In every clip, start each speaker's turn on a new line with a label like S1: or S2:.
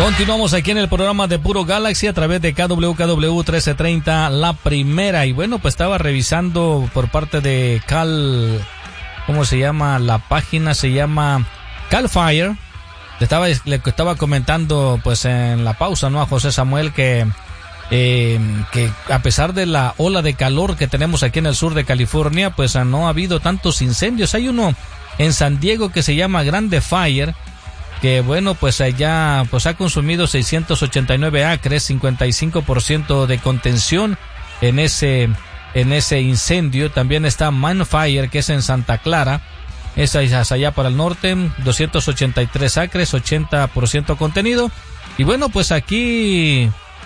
S1: Continuamos aquí en el programa de Puro Galaxy a través de KWKW 1330, la primera. Y bueno, pues estaba revisando por parte de ¿cómo se llama? La página se llama Cal Fire. Le estaba comentando pues en la pausa, ¿no? A José Samuel que a pesar de la ola de calor que tenemos aquí en el sur de California, pues no ha habido tantos incendios. Hay uno en San Diego que se llama Grande Fire, que bueno, pues allá pues ha consumido 689 acres, 55% de contención en ese incendio. También está Man Fire, que es en Santa Clara, esa es allá para el norte, 283 acres, 80% contenido. Y bueno, pues aquí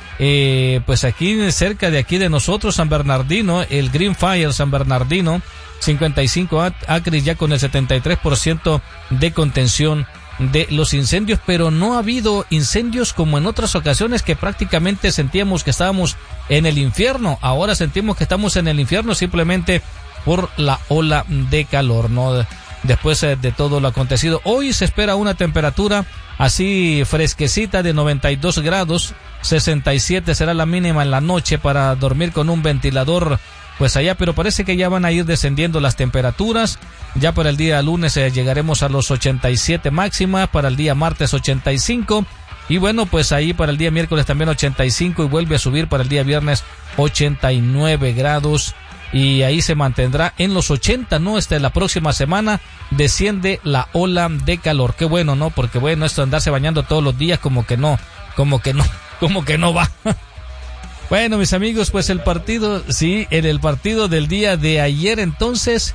S1: cerca de aquí de nosotros, San Bernardino, el Green Fire San Bernardino, 55 acres ya con el 73% de contención de los incendios, pero no ha habido incendios como en otras ocasiones que prácticamente sentíamos que estábamos en el infierno. Ahora sentimos que estamos en el infierno simplemente por la ola de calor, ¿no? Después de todo lo acontecido. Hoy se espera una temperatura así fresquecita de 92 grados, 67 será la mínima en la noche para dormir con un ventilador pues allá, pero parece que ya van a ir descendiendo las temperaturas. Ya para el día lunes llegaremos a los 87 máxima, para el día martes 85, y bueno, pues ahí para el día miércoles también 85, y vuelve a subir para el día viernes 89 grados, y ahí se mantendrá en los 80, ¿no? La próxima semana desciende la ola de calor. Qué bueno, ¿no? Porque bueno, esto de andarse bañando todos los días como que no va. Bueno, mis amigos, pues en el partido del día de ayer, entonces,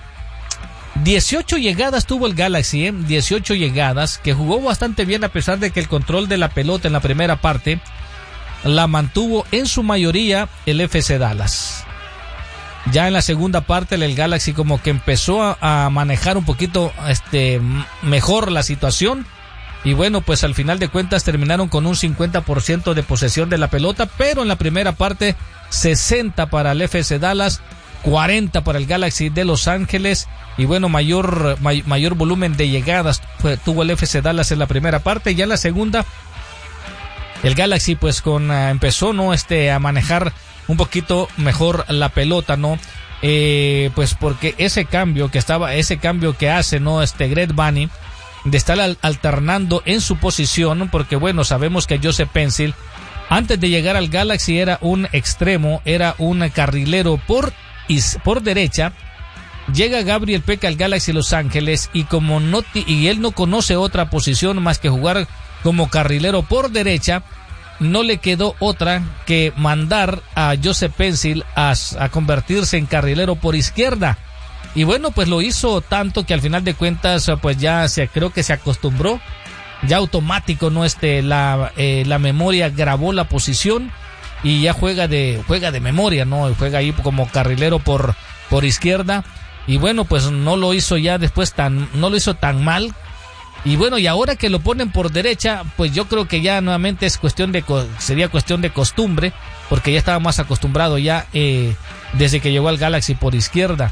S1: 18 llegadas tuvo el Galaxy, 18 llegadas, que jugó bastante bien a pesar de que el control de la pelota en la primera parte la mantuvo en su mayoría el FC Dallas. Ya en la segunda parte el Galaxy como que empezó a manejar un poquito mejor la situación. Y bueno, pues al final de cuentas terminaron con un 50% de posesión de la pelota, pero en la primera parte 60 para el FC Dallas, 40 para el Galaxy de Los Ángeles. Y bueno, mayor volumen de llegadas tuvo el FC Dallas en la primera parte. Ya en la segunda el Galaxy pues empezó, ¿no? a manejar un poquito mejor la pelota, ¿no? Pues porque ese cambio que hace, ¿no? Greg Vanney, de estar alternando en su posición, porque bueno, sabemos que Joseph Pencil antes de llegar al Galaxy era un extremo, era un carrilero por derecha. Llega Gabriel Peca al Galaxy Los Ángeles y y él no conoce otra posición más que jugar como carrilero por derecha, no le quedó otra que mandar a Joseph Pencil a convertirse en carrilero por izquierda. Y bueno, pues lo hizo tanto que al final de cuentas pues ya creo que se acostumbró, ya automático, ¿no? La memoria grabó la posición y ya juega de memoria, ¿no? Juega ahí como carrilero por izquierda. Y bueno, pues no lo hizo tan mal. Y bueno, y ahora que lo ponen por derecha, pues yo creo que ya nuevamente sería cuestión de costumbre, porque ya estaba más acostumbrado ya desde que llegó al Galaxy por izquierda.